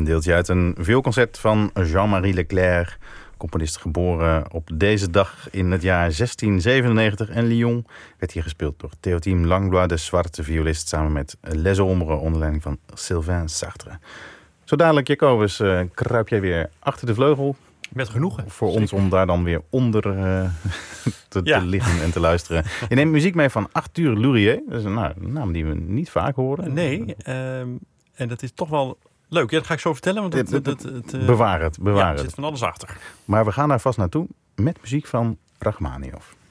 deeltje uit een vioolconcert van Jean-Marie Leclerc, componist geboren op deze dag in het jaar 1697. En Lyon werd hier gespeeld door Théotime Langlois, de zwarte violist, samen met Les Ombres onder leiding van Sylvain Sartre. Zo dadelijk, Jacobus, kruip jij weer achter de vleugel. Met genoegen. Voor ons om daar dan weer onder te liggen en te luisteren. Je neemt muziek mee van Arthur Lourier. Dat is een naam die we niet vaak horen. Nee, en dat is toch wel leuk. Ja, dat ga ik zo vertellen. Want bewaar het. Er zit van alles achter. Maar we gaan daar vast naartoe met muziek van Rachmaninoff.